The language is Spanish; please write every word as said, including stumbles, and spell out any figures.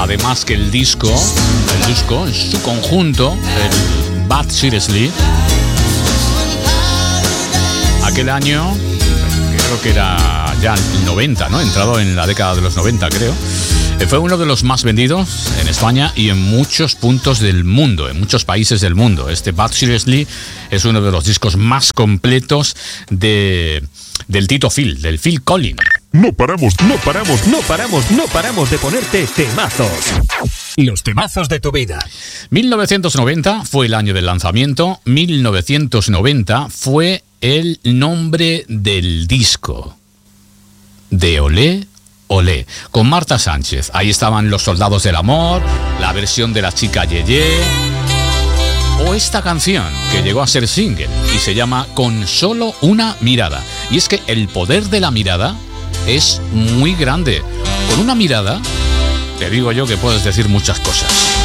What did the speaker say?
además que el disco, el disco en su conjunto, el Bad Seriously, aquel año, creo que era ya el noventa, ¿no? Entrado en la década de los noventa, creo. Fue uno de los más vendidos en España y en muchos puntos del mundo, en muchos países del mundo. Este Bad Seriously es uno de los discos más completos de, del Tito Phil, del Phil Collins. No paramos, no paramos, no paramos, no paramos de ponerte temazos. Los temazos de tu vida. mil novecientos noventa fue el año del lanzamiento. mil novecientos noventa fue el nombre del disco. De Olé, Olé, con Marta Sánchez. Ahí estaban Los Soldados del Amor, la versión de La Chica Yeye, o esta canción que llegó a ser single y se llama Con Solo Una Mirada. Y es que el poder de la mirada es muy grande. Con una mirada, te digo yo que puedes decir muchas cosas.